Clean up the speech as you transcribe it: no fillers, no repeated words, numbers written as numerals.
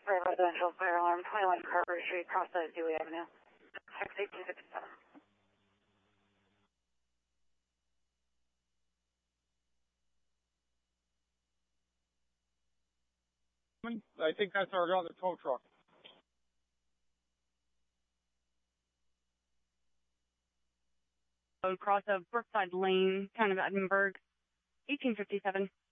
for residential fire alarm, 21 Carver Street, cross the Dewey Avenue. Taxi 257. I think that's our other tow truck. Across of Brookside Lane, town of Edinburgh, 1857.